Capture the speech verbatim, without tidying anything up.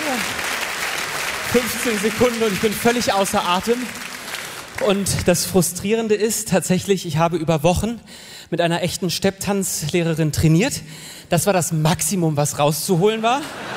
fünfzehn Sekunden und ich bin völlig außer Atem. Und das Frustrierende ist tatsächlich, ich habe über Wochen mit einer echten Stepptanzlehrerin trainiert. Das war das Maximum, was rauszuholen war.